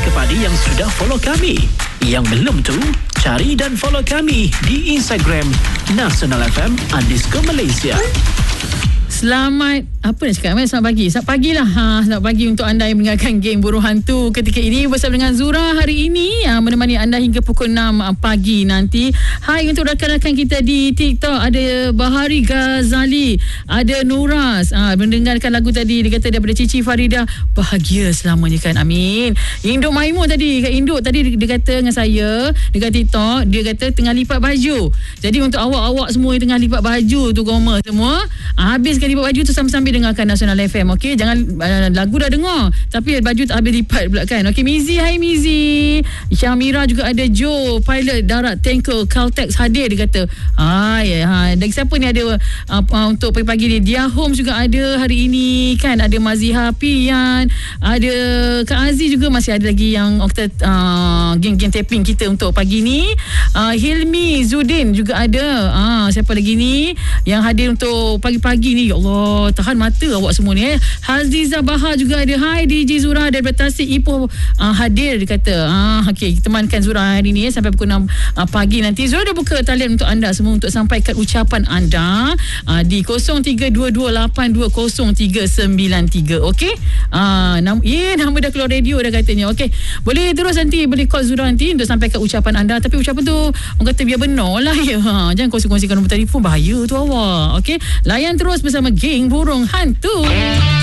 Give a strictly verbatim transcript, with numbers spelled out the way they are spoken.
kepada yang sudah follow kami. Yang belum tu, cari dan follow kami di Instagram Nasional F M underscore Malaysia. Selamat, apa nak cakap? Selamat pagi. Selamat pagi lah. Ha, selamat pagi untuk anda yang mendengarkan geng Burung Hantu ketika ini bersama dengan Zura hari ini ha, menemani anda hingga pukul enam pagi nanti. Hai untuk rakan-rakan kita di TikTok. Ada Bahari Ghazali, ada Nuras ha, mendengarkan lagu tadi. Dia kata daripada Cici Farida, bahagia selamanya kan, amin. Induk Maimun tadi, Kak Induk tadi dia, dia kata dengan saya dekat TikTok, dia kata tengah lipat baju. Jadi untuk awak-awak semua yang tengah lipat baju tu Goma semua, habis kan lipat baju tu sambil-sambil dengarkan Nasional F M. Okey, jangan uh, lagu dah dengar tapi baju tak habis lipat pula kan. Okey, Mizi, hai Mizi. Syamira juga ada. Joe, pilot darat tanker Caltex hadir, dia kata. Hai, hai. Dan siapa ni ada uh, uh, untuk pagi-pagi ni? Dia Home juga ada hari ini kan. Ada Maziha Pian, ada Kak Aziz juga, masih ada lagi yang uh, geng-geng tapping kita untuk pagi ni. Uh, Hilmi Zudin juga ada. Uh, siapa lagi ni yang hadir untuk pagi-pagi ni? Ya Allah, tahan mata awak semua ni eh. Haziza Bahar juga ada. Hai D J Zura daripada Tasik Ipoh uh, hadir, dia kata. Ah, okey, temankan Zura hari ni eh, sampai pukul enam uh, pagi nanti. Zura dah buka talian untuk anda semua untuk sampaikan ucapan anda uh, di kosong tiga dua dua lapan dua kosong tiga sembilan tiga. Okey. Ah, nam- yeah, nama dah keluar radio dah katanya. Okey. Boleh terus nanti boleh call Zura nanti untuk sampaikan ucapan anda, tapi ucapan tu orang kata biar benar lah ya. Ha, jangan kongsi-kongsikan nombor telefon, bahaya tu awak. Okey. Layan terus bersama geng Burung Hantu.